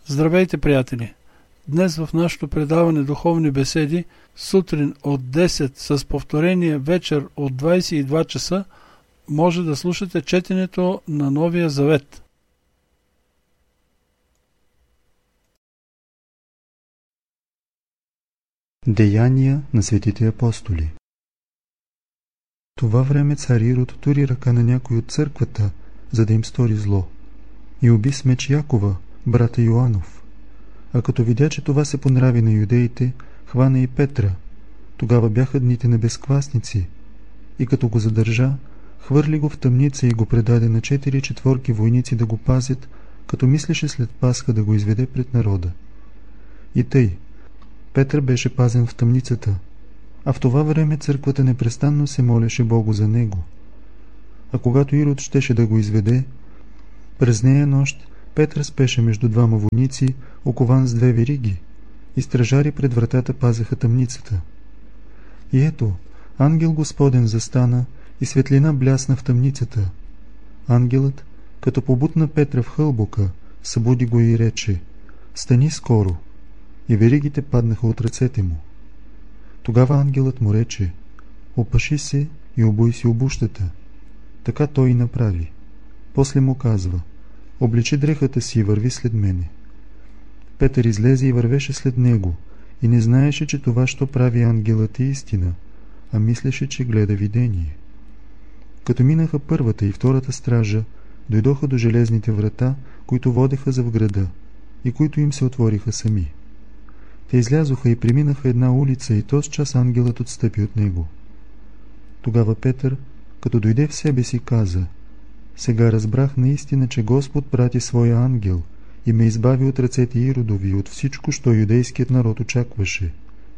Здравейте, приятели! Днес в нашето предаване Духовни беседи, сутрин от 10 с повторение вечер от 22 часа, може да слушате четенето на Новия Завет. Деяния на светите апостоли. Това време цар Ирод тури ръка на някой от църквата, за да им стори зло, и уби с меч Якова, брата Йоанов. А като видя, че това се понрави на юдеите, хвана и Петра. Тогава бяха дните на безквасници, и като го задържа, хвърли го в тъмница и го предаде на 4 войници да го пазят, като мислеше след Пасха да го изведе пред народа. И тъй, Петър беше пазен в тъмницата, а в това време църквата непрестанно се молеше Богу за него. А когато Ирод щеше да го изведе, през нея нощ Петър спеше между двама войници, окован с 2 вериги, и стражари пред вратата пазеха тъмницата. И ето, ангел Господен застана и светлина блясна в тъмницата. Ангелът, като побутна Петра в хълбока, събуди го и рече: „Стани скоро!“ И веригите паднаха от ръцете му. Тогава ангелът му рече: „Опаши се и обуй си обущата.“ Така той и направи. После му казва: „Обличи дрехата си и върви след мене.“ Петър излезе и вървеше след него, и не знаеше, че това, що прави ангелът, е истина, а мислеше, че гледа видение. Като минаха първата и втората стража, дойдоха до железните врата, които водеха за в града, и които им се отвориха сами. Те излязоха и преминаха една улица, и тотчас ангелът отстъпи от него. Тогава Петър, като дойде в себе си, каза: „Сега разбрах наистина, че Господ прати своя ангел и ме избави от ръцете Иродови и от всичко, що юдейският народ очакваше.“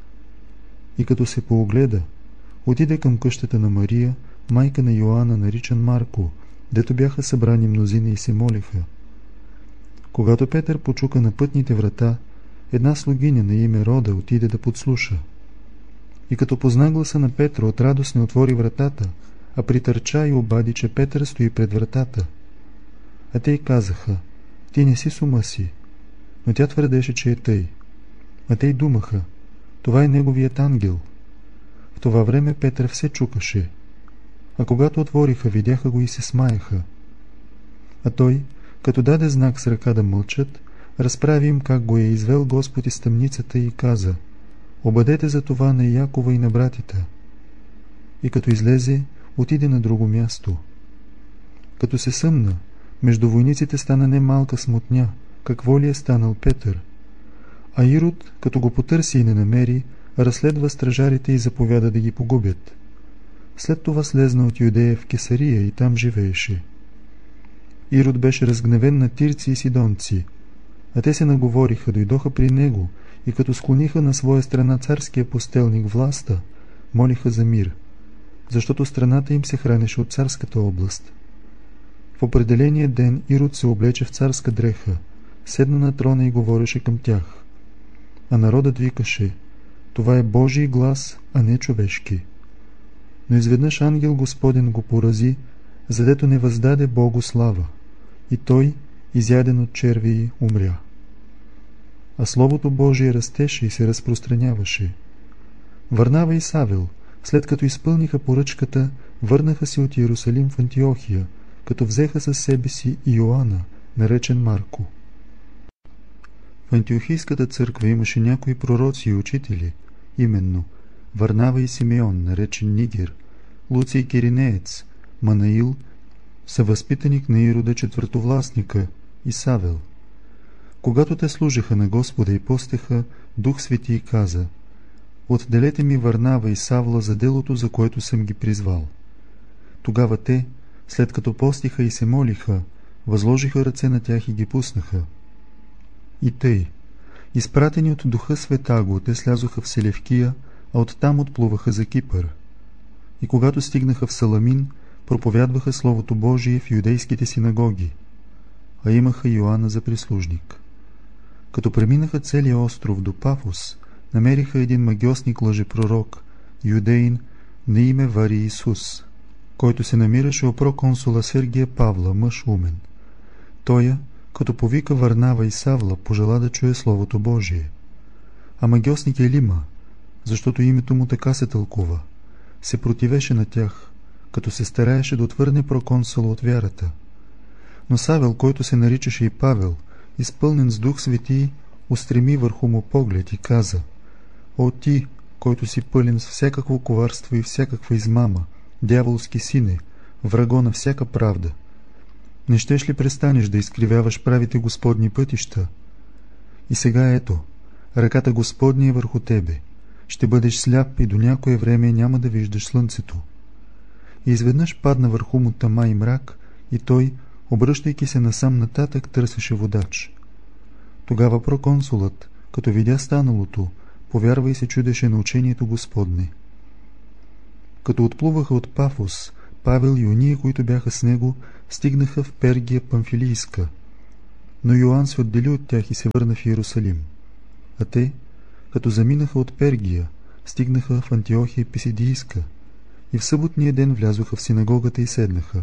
И като се поогледа, отиде към къщата на Мария, майка на Йоанна, наричан Марко, дето бяха събрани мнозина и се молиха. Когато Петър почука на пътните врата, една слугиня на име Рода отиде да подслуша. И като позна гласа на Петра, от радост не отвори вратата, а притърча и обади, че Петър стои пред вратата. А те й казаха: „Ти не си с ума си.“ Но тя твърдеше, че е тъй. А те й думаха: „Това е неговият ангел.“ В това време Петър все чукаше. А когато отвориха, видяха го и се смаяха. А той, като даде знак с ръка да мълчат, разправи им как го е извел Господ из тъмницата и каза: „Обадете за това на Якова и на братите.“ И като излезе, отиде на друго място. Като се съмна, между войниците стана немалка смутня, какво ли е станал Петър. А Ирод, като го потърси и не намери, разследва стражарите и заповяда да ги погубят. След това слезна от Юдея в Кесария и там живееше. Ирод беше разгневен на тирци и сидонци, а те се наговориха, дойдоха при него и като склониха на своя страна царския постелник властта, молиха за мир, защото страната им се хранеше от царската област. В определения ден Ирод се облече в царска дреха, седна на трона и говореше към тях. А народът викаше: „Това е Божий глас, а не човешки.“ Но изведнъж ангел Господен го порази, задето не въздаде Богу слава, и той, изяден от червеи, умря. А Словото Божие растеше и се разпространяваше. Варнава и Савел, след като изпълниха поръчката, върнаха се от Иерусалим в Антиохия, като взеха със себе си и Йоанна, наречен Марко. В Антиохийската църква имаше някои пророци и учители, именно Варнава и Симеон, наречен Нигер, Луций Киринеец, Манаил, съвъзпитаник на Ирода четвъртовластника, и Савел. Когато те служиха на Господа и постеха, Дух Свети и каза: „Отделете ми Варнава и Савла за делото, за което съм ги призвал.“ Тогава те, след като постиха и се молиха, възложиха ръце на тях и ги пуснаха. И тъй, изпратени от Духа Светаго, те слязоха в Селевкия, а оттам отплуваха за Кипър. И когато стигнаха в Саламин, проповядваха Словото Божие в юдейските синагоги, а имаха Йоанна за прислужник. Като преминаха целия остров до Пафос, намериха един магьосник лъжепророк, юдеин, на име Вари Исус, който се намираше у проконсула Сергия Павла, мъж умен. Тоя, като повика Варнава и Савла, пожела да чуе Словото Божие. А магьосник Елима, защото името му така се тълкува, се противеше на тях, като се стараеше да отвърне проконсула от вярата. Но Савел, който се наричаше и Павел, изпълнен с Дух Свети, устреми върху му поглед и каза: О ти, който си пълен с всякакво коварство и всякаква измама, дяволски сине, враго на всяка правда, не щеш ли престанеш да изкривяваш правите Господни пътища? И сега ето, ръката Господня е върху тебе, ще бъдеш сляп и до някое време няма да виждаш слънцето. И изведнъж падна върху му тъма и мрак, и той, обръщайки се насам нататък, търсеше водач. Тогава проконсулът, като видя станалото, повярва и се чудеше на учението Господне. Като отплуваха от Пафос, Павел и ония, които бяха с него, стигнаха в Пергия Памфилийска, но Йоан се отдели от тях и се върна в Иерусалим. А те, като заминаха от Пергия, стигнаха в Антиохия Писидийска и в съботния ден влязоха в синагогата и седнаха.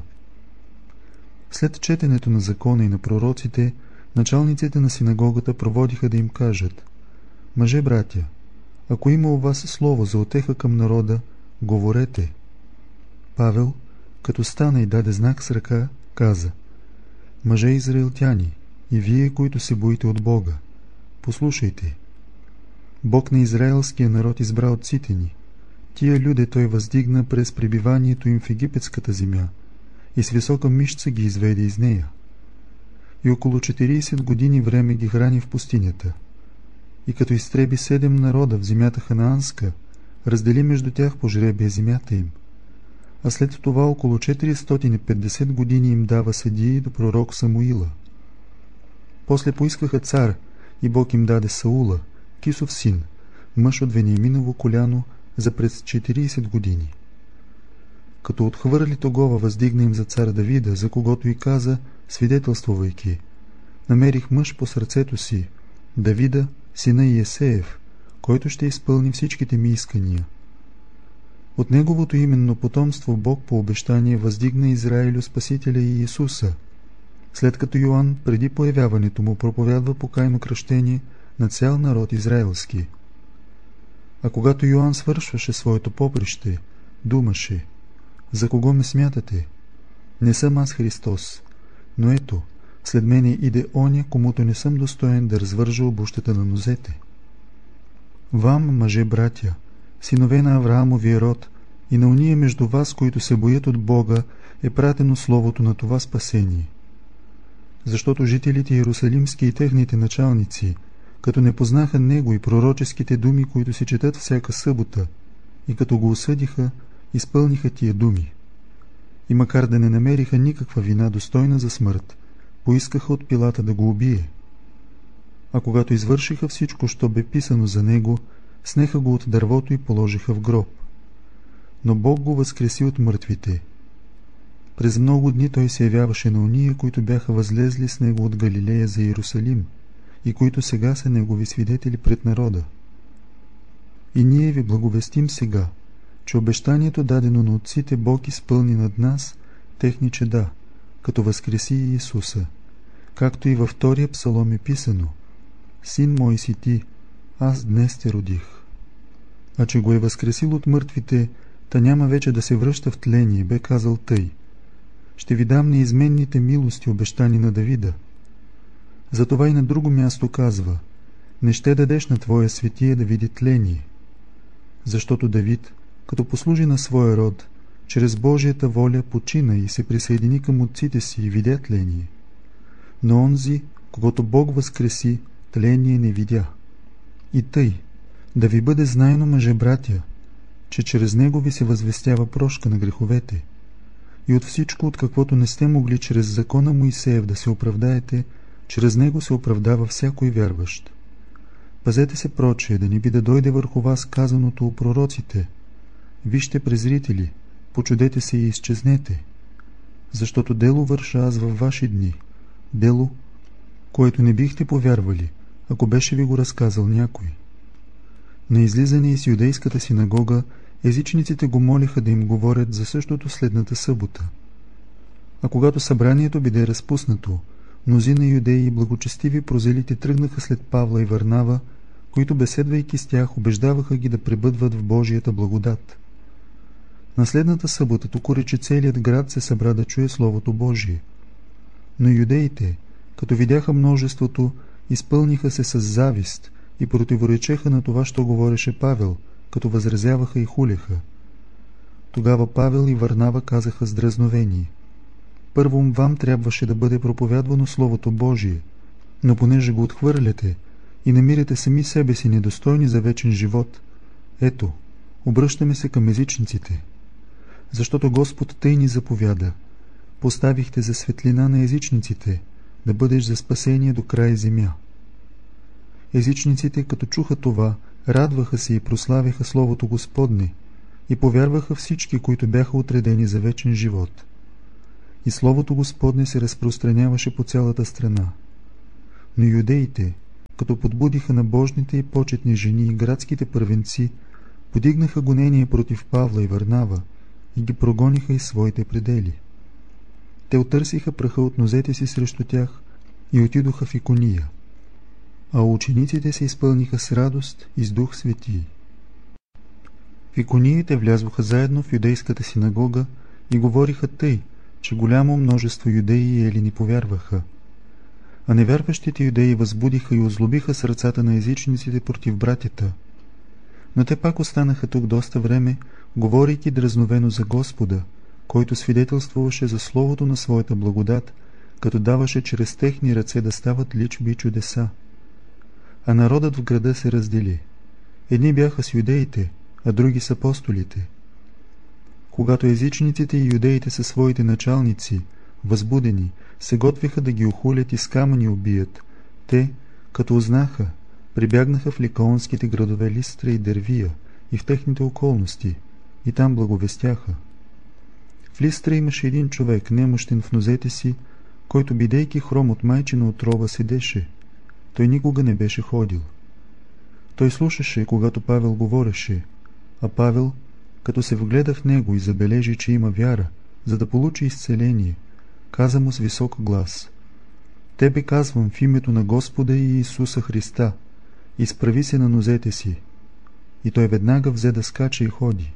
След четенето на закона и на пророците, началниците на синагогата проводиха да им кажат: Мъже, братя, ако има у вас слово за утеха към народа, говорете. Павел, като стана и даде знак с ръка, каза: Мъже израелтяни, и вие, които се боите от Бога, послушайте. Бог на израелския народ избра отците ни. Тия люде той въздигна през пребиванието им в египетската земя и с висока мишца ги изведе из нея. И около 40 години време ги храни в пустинята. И като изтреби 7 народа в земята ханаанска, раздели между тях по жребия земята им. А след това около 450 години им дава съдии до пророк Самуила. После поискаха цар и Бог им даде Саула, Кисов син, мъж от Вениаминово коляно, за през 40 години. Като отхвърли тогова, въздигна им за цар Давида, за когото и каза, свидетелствувайки: Намерих мъж по сърцето си, Давида, сина Иесеев, който ще изпълни всичките ми искания. От неговото именно потомство Бог по обещание въздигна Израилю Спасителя и Иисуса, след като Йоан преди появяването му проповядва покайно кръщение на цял народ израелски. А когато Йоан свършваше своето поприще, думаше: За кого ме смятате? Не съм аз Христос, но ето, след мене иде оня, комуто не съм достоен да развържа обущата на нозете. Вам, мъже, братя, синове на Авраамовия род, и на уния между вас, които се боят от Бога, е пратено словото на това спасение. Защото жителите иерусалимски и техните началници, като не познаха него и пророческите думи, които се четат всяка събота, и като го осъдиха, изпълниха тия думи. И макар да не намериха никаква вина достойна за смърт, поискаха от Пилата да го убие. А когато извършиха всичко, що бе писано за него, снеха го от дървото и положиха в гроб. Но Бог го възкреси от мъртвите. През много дни той се явяваше на ония, които бяха възлезли с него от Галилея за Иерусалим и които сега са негови свидетели пред народа. И ние ви благовестим сега, че обещанието, дадено на отците, Бог изпълни над нас техни чеда, като възкреси Иисуса, както и във втория псалом е писано: Син мой си ти, аз днес те родих. А че го е възкресил от мъртвите, та няма вече да се връща в тление, бе казал тъй: Ще ви дам неизменните милости, обещани на Давида. Затова и на друго място казва: Не ще дадеш на твоя светия да види тление. Защото Давид, като послужи на своя род, чрез Божията воля почина и се присъедини към отците си и видя тление. Но онзи, когато Бог възкреси, тление не видя. И тъй, да ви бъде знайно, мъже, братя, че чрез него ви се възвестява прошка на греховете, и от всичко, от каквото не сте могли чрез закона Моисеев да се оправдаете, чрез него се оправдава всякой вярващ. Пазете се прочее, да не би да дойде върху вас казаното у пророците: Вижте, презрители, почудете се и изчезнете, защото дело върша аз във ваши дни, дело, което не бихте повярвали, ако беше ви го разказал някой. На излизане из юдейската синагога, езичниците го молиха да им говорят за същото следната събота. А когато събранието биде разпуснато, Мнозина юдеи и благочестиви прозелити тръгнаха след Павла и Варнава, които беседвайки с тях, убеждаваха ги да пребъдват в Божията благодат. На следната събота току рече целият град се събра да чуе Словото Божие. Но юдеите, като видяха множеството, изпълниха се с завист и противоречеха на това, що говореше Павел, като възразяваха и хулеха. Тогава Павел и Варнава казаха с дразновение: първо вам трябваше да бъде проповядвано Словото Божие, но понеже го отхвърляте и намирате сами себе си недостойни за вечен живот, ето, обръщаме се към езичниците. Защото Господ тъй ни заповяда: поставихте за светлина на езичниците, да бъдеш за спасение до край земя. Езичниците, като чуха това, радваха се и прославяха Словото Господне и повярваха всички, които бяха отредени за вечен живот. И Словото Господне се разпространяваше по цялата страна. Но юдеите, като подбудиха набожните и почетни жени и градските първенци, подигнаха гонение против Павла и Варнава и ги прогониха из своите предели. Те отърсиха праха от нозете си срещу тях и отидоха в Икония, а учениците се изпълниха с радост и с Дух Свети. В Икониите влязоха заедно в юдейската синагога и говориха тъй, че голямо множество юдеи и елини повярваха. А невярващите юдеи възбудиха и озлобиха сърцата на езичниците против братята. Но те пак останаха тук доста време, говорейки дразновено за Господа, който свидетелствуваше за словото на своята благодат, като даваше чрез техни ръце да стават личби и чудеса. А народът в града се раздели. Едни бяха с юдеите, а други с апостолите. Когато езичниците и юдеите със своите началници, възбудени, се готвиха да ги охулят и с камъни убият, те, като узнаха, прибягнаха в ликаонските градове Листра и Дервия и в техните околности, и там благовестяха. В Листра имаше един човек, немощен в нозете си, който, бидейки хром от майчина отрова, седеше. Той никога не беше ходил. Той слушаше, когато Павел говореше, а Павел, като се вгледа в него и забележи, че има вяра, за да получи изцеление, каза му с висок глас: тебе казвам в името на Господа и Исуса Христа, изправи се на нозете си. И той веднага взе да скача и ходи.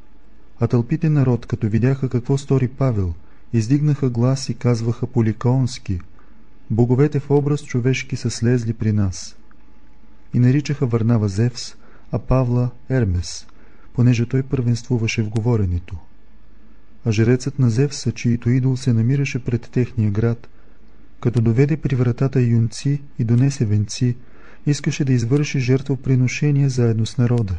А тълпите народ, като видяха какво стори Павел, издигнаха глас и казваха по-ликаонски: боговете в образ човешки са слезли при нас. И наричаха Варнава Зевс, а Павла Ермес, понеже той първенствуваше в говоренето. А жрецът на Зевса, чието идол се намираше пред техния град, като доведе при вратата юнци и донесе венци, искаше да извърши жертвоприношение заедно с народа.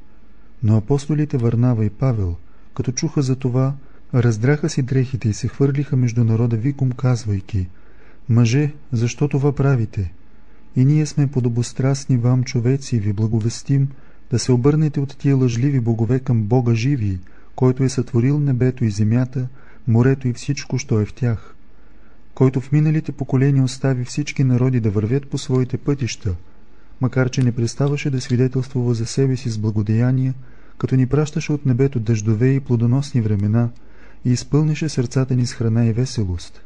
Но апостолите Варнава и Павел, като чуха за това, раздраха си дрехите и се хвърлиха между народа виком, казвайки: мъже, защо това правите? И ние сме подобострастни вам, човеци, и ви благовестим да се обърнете от тия лъжливи богове към Бога живи, който е сътворил небето и земята, морето и всичко, що е в тях, който в миналите поколения остави всички народи да вървят по своите пътища, макар че не преставаше да свидетелствува за себе си с благодеяния, като ни пращаше от небето дъждове и плодоносни времена и изпълнише сърцата ни с храна и веселост.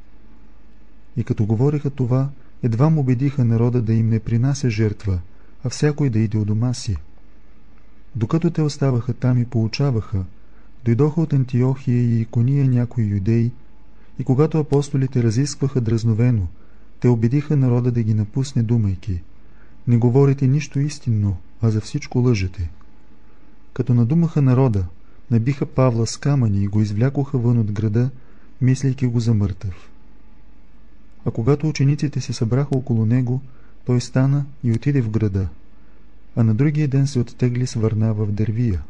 И като говореха това, едва му убедиха народа да им не принася жертва, а всякой да иде у дома си. Докато те оставаха там и поучаваха, дойдоха от Антиохия и Икония някои юдеи, и когато апостолите разискваха дразновено, те убедиха народа да ги напусне, думайки: не говорите нищо истинно, а за всичко лъжете. Като надумаха народа, набиха Павла с камъни и го извлякоха вън от града, мислейки го за мъртъв. А когато учениците се събраха около него, той стана и отиде в града, а на другия ден се оттегли с Варнава в Дервия.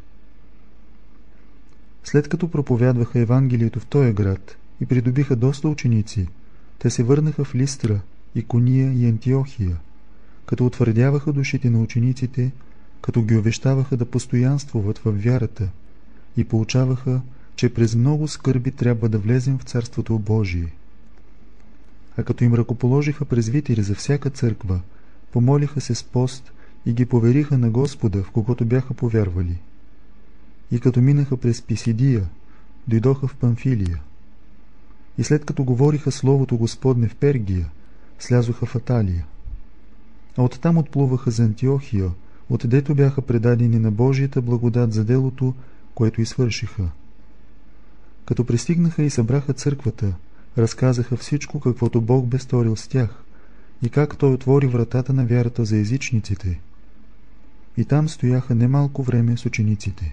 След като проповядваха Евангелието в този град и придобиха доста ученици, те се върнаха в Листра, Икония и Антиохия, като утвърдяваха душите на учениците, като ги увещаваха да постоянствуват във вярата и поучаваха, че през много скърби трябва да влезем в Царството Божие. А като им ръкоположиха презвитери за всяка църква, помолиха се с пост и ги повериха на Господа, в когото бяха повярвали. И като минаха през Писидия, дойдоха в Памфилия. И след като говориха Словото Господне в Пергия, слязоха в Аталия. А оттам отплуваха за Антиохия, отдето бяха предадени на Божията благодат за делото, което извършиха. Като пристигнаха и събраха църквата, разказаха всичко, каквото Бог бе сторил с тях, и как Той отвори вратата на вярата за езичниците. И там стояха немалко време с учениците.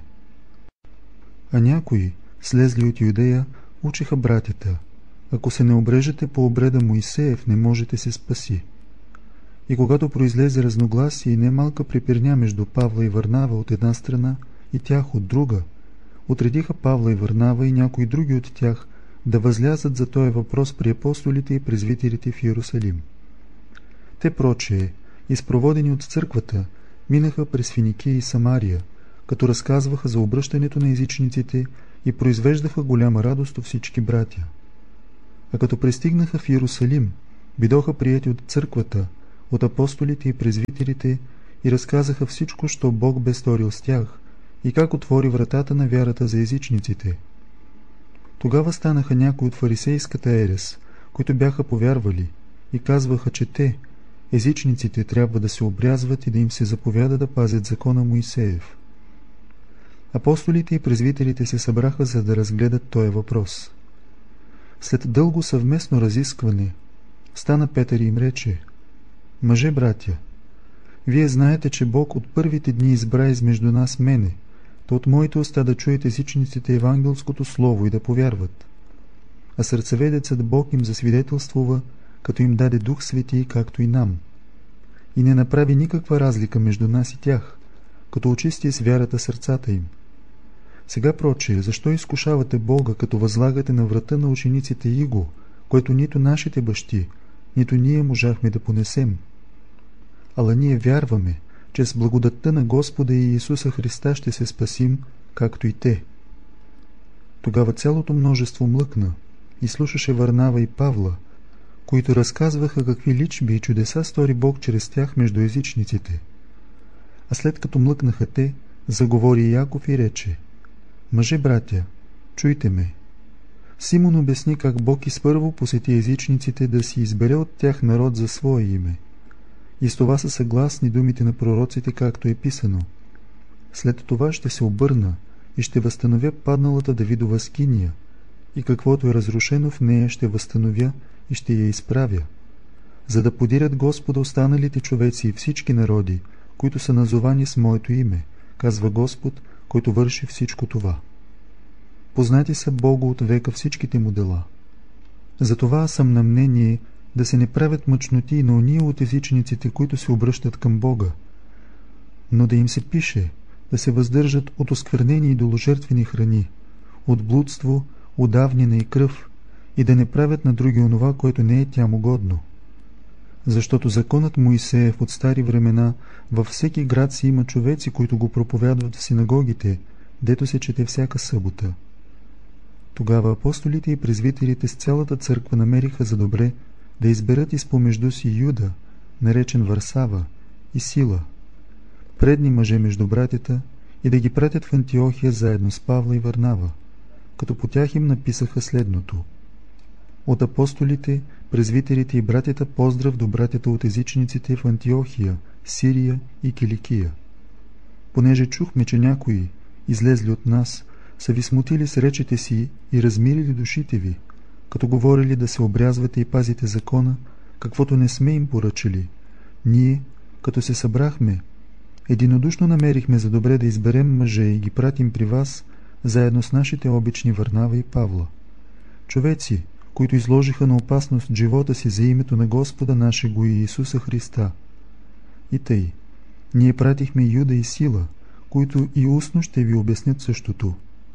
А някои, слезли от Юдея, учеха братята: ако се не обрежете по обреда Моисеев, не можете се спаси. И когато произлезе разногласие и немалка препирня между Павла и Варнава от една страна и тях от друга, отредиха Павла и Варнава и някои други от тях да възлязат за този въпрос при апостолите и презвитерите в Иерусалим. Те прочее, изпроводени от църквата, минаха през Финикия и Самария, като разказваха за обръщането на езичниците и произвеждаха голяма радост у всички братя. А като пристигнаха в Иерусалим, бидоха приети от църквата, от апостолите и презвитерите и разказаха всичко, що Бог бе сторил с тях и как отвори вратата на вярата за езичниците. Тогава станаха някои от фарисейската ерес, които бяха повярвали, и казваха, че те, езичниците, трябва да се обрязват и да им се заповяда да пазят закона Моисеев. Апостолите и презвитерите се събраха, за да разгледат този въпрос. След дълго съвместно разискване, стана Петър и им рече: мъже, братя, вие знаете, че Бог от първите дни избра измежду нас мене, то от моите уста да чуят езичниците евангелското слово и да повярват. А сърцеведецът Бог им засвидетелствува, като им даде Дух Свети, както и нам. И не направи никаква разлика между нас и тях, като очисти с вярата сърцата им. Сега прочее, защо изкушавате Бога, като възлагате на врата на учениците иго, което нито нашите бащи, нито ние можахме да понесем? Ала ние вярваме, че с благодатта на Господа и Иисуса Христа ще се спасим, както и те. Тогава цялото множество млъкна и слушаше Варнава и Павла, които разказваха какви личби и чудеса стори Бог чрез тях между езичниците. А след като млъкнаха те, заговори Яков и рече: мъже, братя, чуйте ме. Симон обясни как Бог изпърво посети езичниците да си избере от тях народ за свое име. И с това са съгласни думите на пророците, както е писано: след това ще се обърна и ще възстановя падналата Давидова скиния, и каквото е разрушено в нея ще възстановя и ще я изправя, за да подирят Господа останалите човеци и всички народи, които са назовани с моето име, казва Господ, който върши всичко това. Познати са Богу от века всичките му дела. Затова аз съм на мнение да се не правят мъчноти на ония от езичниците, които се обръщат към Бога, но да им се пише да се въздържат от осквернени идоложертвени храни, от блудство, удавнина и кръв, и да не правят на други онова, което не е тям угодно. Защото законът Моисеев от стари времена във всеки град си има човеци, които го проповядват в синагогите, дето се чете всяка събота. Тогава апостолите и презвитерите с цялата църква намериха за добре да изберат изпомежду си Юда, наречен Варсава, и Сила, предни мъже между братята, и да ги пратят в Антиохия заедно с Павла и Варнава, като по тях им написаха следното: от апостолите, презвитерите и братята поздрав до братята от езичниците в Антиохия, Сирия и Киликия. Понеже чухме, че някои, излезли от нас, са ви смутили с речите си и размирили душите ви, като говорили да се обрязвате и пазите закона, каквото не сме им поръчали, ние, като се събрахме, единодушно намерихме за добре да изберем мъже и ги пратим при вас, заедно с нашите обични Варнава и Павла. Човеци, които изложиха на опасност живота си за името на Господа нашего и Иисуса Христа. И тъй, ние пратихме Юда и Сила, които и устно ще ви обяснят същото.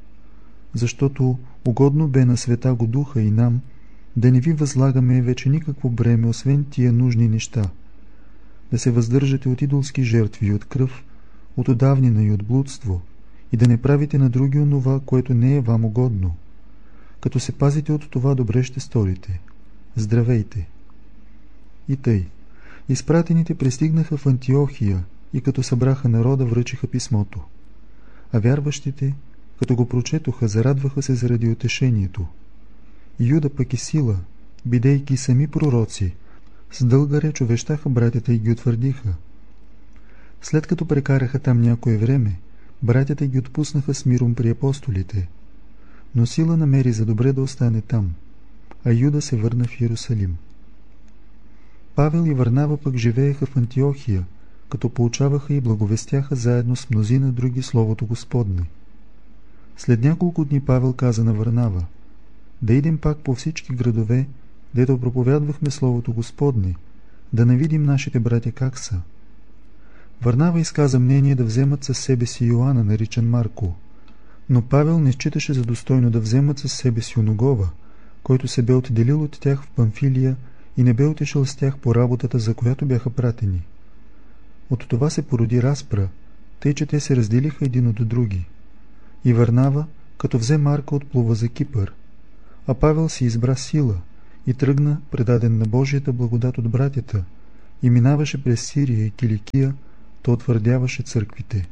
Защото угодно бе на Святаго Духа и нам да не ви възлагаме вече никакво бреме, освен тия нужни неща: да се въздържате от идолски жертви и от кръв, от удавнина и от блудство, и да не правите на други онова, което не е вам угодно. Като се пазите от това, добре ще сторите. Здравейте! И тъй, изпратените пристигнаха в Антиохия и като събраха народа, връчиха писмото. А вярващите, като го прочетоха, зарадваха се заради утешението. Юда пък и Сила, бидейки сами пророци, С дълга реч увещаха братята и ги утвърдиха. След като прекараха там някое време, братята ги отпуснаха с миром при апостолите, но Сила намери за добре да остане там, а Юда се върна в Иерусалим. Павел и Варнава пък живееха в Антиохия, като получаваха и благовестяха заедно с мнозина други Словото Господне. След няколко дни Павел каза на Варнава: да идем пак по всички градове, дето проповядвахме Словото Господне, да навидим нашите братя как са. Варнава изказа мнение да вземат със себе си Йоанна, наричан Марко, но Павел не считаше за достойно да вземат със себе си Оногова, който се бе отделил от тях в Памфилия и не бе отишъл с тях по работата, за която бяха пратени. От това се породи разпра, тъй че те се разделиха един от други. И Варнава, като взе Марка, отплува за Кипър, а Павел си избра Сила и тръгна, предаден на Божията благодат от братята, и минаваше през Сирия и Киликия, то утвърдяваше църквите.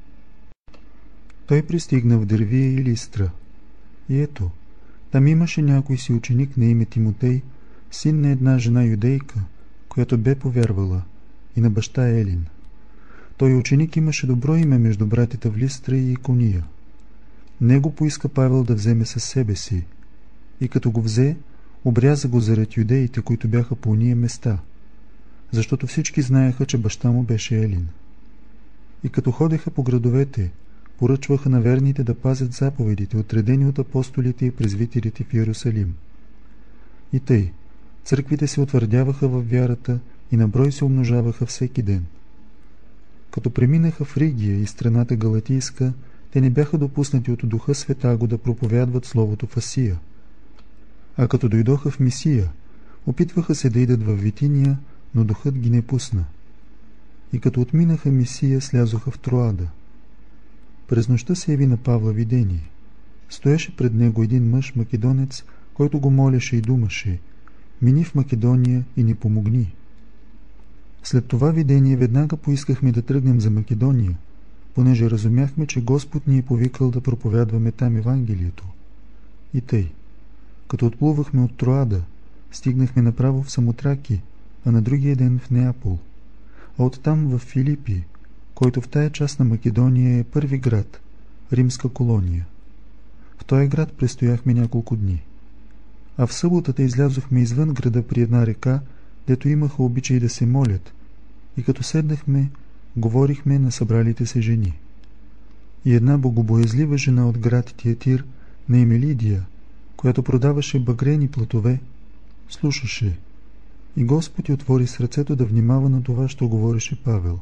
Той пристигна в Дервия и Листра. И ето, там имаше някой си ученик на име Тимотей, син на една жена юдейка, която бе повярвала, и на баща Елин. Той ученик имаше добро име между братята в Листра и Икония. Него поиска Павел да вземе със себе си, и като го взе, обряза го заред юдеите, които бяха по ония места, защото всички знаеха, че баща му беше Елин. И като ходеха по градовете, поръчваха на верните да пазят заповедите, отредени от апостолите и презвитерите в Иерусалим. И тъй, църквите се утвърдяваха във вярата и на брой се умножаваха всеки ден. Като преминаха в Ригия и страната Галатийска, те не бяха допуснати от Духа Светаго да проповядват Словото в Асия. А като дойдоха в Мисия, опитваха се да идат във Витиния, но Духът ги не пусна. И като отминаха Мисия, слязоха в Троада. През нощта се яви на Павла видение. Стоеше пред него един мъж македонец, който го молеше и думаше: мини в Македония и ни помогни. След това видение веднага поискахме да тръгнем за Македония, понеже разумяхме, че Господ ни е повикал да проповядваме там Евангелието. И тъй, като отплувахме от Троада, стигнахме направо в Самотраки, а на другия ден в Неапол, а оттам в Филипи, който в тая част на Македония е първи град, римска колония. В този град престояхме няколко дни. А в съботата излязохме извън града при една река, дето имаха обичай да се молят, и като седнахме, говорихме на събралите се жени. И една богобоязлива жена от град Тиатир, на име Лидия, която продаваше багрени платове, слушаше, и Господ й отвори сърцето да внимава на това, що говореше Павел.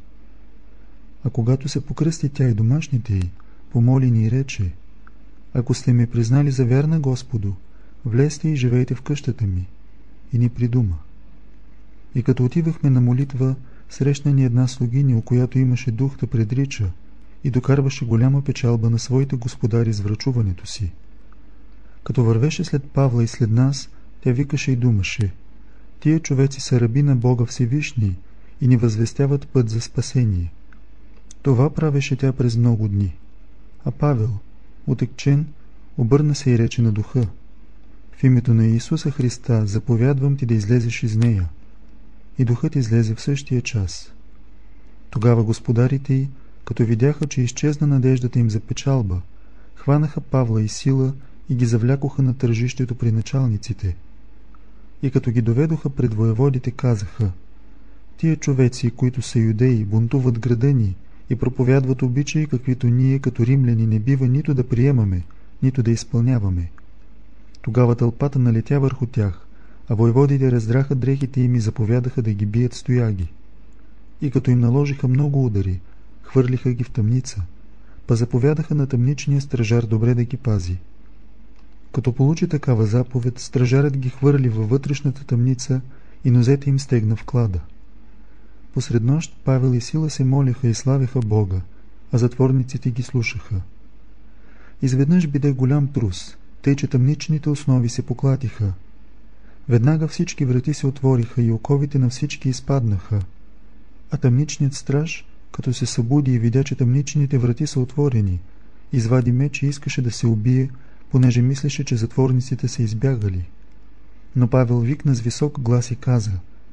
А когато се покръсти тя и домашните й, помоли ни и рече: ако сте ме признали за вярна Господу, влезте и живейте в къщата ми. И ни придума. И като отивахме на молитва, срещна ни една слугиня, у която имаше дух да предрича и докарваше голяма печалба на своите господари с врачуването си. Като вървеше след Павла и след нас, тя викаше и думаше: тия човеци са раби на Бога Всевишний и ни възвестяват път за спасение. Това правеше тя през много дни. А Павел, отекчен, обърна се и рече на духа: в името на Иисуса Христа заповядвам ти да излезеш из нея. И духът излезе в същия час. Тогава господарите й, като видяха, че изчезна надеждата им за печалба, хванаха Павла и Сила и ги завлякоха на тържището при началниците. И като ги доведоха пред воеводите, казаха: тия човеци, които са юдеи, бунтуват града ни и проповядват обичаи, каквито ние като римляни не бива нито да приемаме, нито да изпълняваме. Тогава тълпата налетя върху тях, а войводите раздраха дрехите им и заповядаха да ги бият с тояги. И като им наложиха много удари, хвърлиха ги в тъмница, па заповядаха на тъмничния стражар добре да ги пази. Като получи такава заповед, стражарът ги хвърли във вътрешната тъмница и нозете им стегна в клада. Посред нощ Павел и Сила се молиха и славяха Бога, а затворниците ги слушаха. Изведнъж биде голям трус, тъй че тъмничните основи се поклатиха. Веднага всички врати се отвориха и оковите на всички изпаднаха. А тъмничният страж, като се събуди и видя, че тъмничните врати са отворени, извади меч и искаше да се убие, понеже мислеше, че затворниците са избягали. Но Павел викна с висок глас и каза: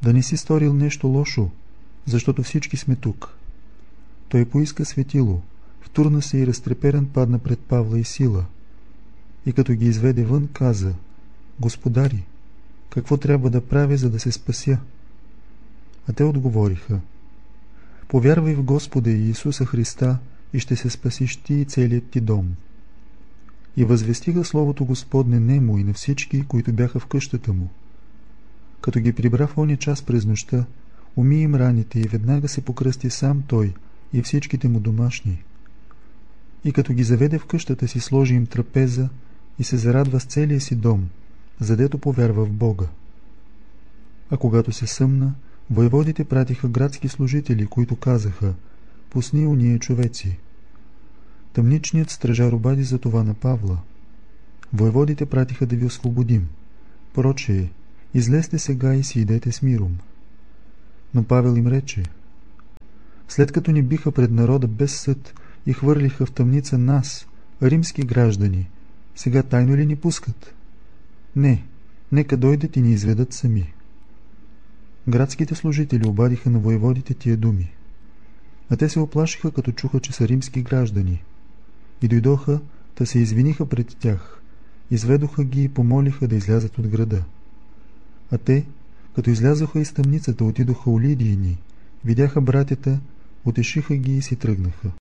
да не си сторил нещо лошо, защото всички сме тук. Той поиска светило, втурна се и разтреперан падна пред Павла и Сила. И като ги изведе вън, каза: Господари, какво трябва да правя, за да се спася? А те отговориха: Повярвай в Господа Иисуса Христа и ще се спасиш ти и целият ти дом. И възвестиха словото Господне нему и на всички, които бяха в къщата му. Като ги прибра в оня час през нощта, уми им раните и веднага се покръсти сам той и всичките му домашни. И като ги заведе в къщата си, сложи им трапеза и се зарадва с целия си дом, задето повярва в Бога. А когато се съмна, войводите пратиха градски служители, които казаха: Пусни уния човеци. Тъмничният стражар обади за това на Павла: Войводите пратиха да ви освободим. Прочее, излезте сега и си идете с миром. Но Павел им рече: След като ни биха пред народа без съд и хвърлиха в тъмница нас, римски граждани, сега тайно ли ни пускат? Не, нека дойдат и ни изведат сами. Градските служители обадиха на войводите тия думи. А те се оплашиха, като чуха, че са римски граждани. И дойдоха, та се извиниха пред тях, изведоха ги и помолиха да излязат от града. А те, като излязоха из тъмницата, отидоха у Лидийни, видяха братята, утешиха ги и си тръгнаха.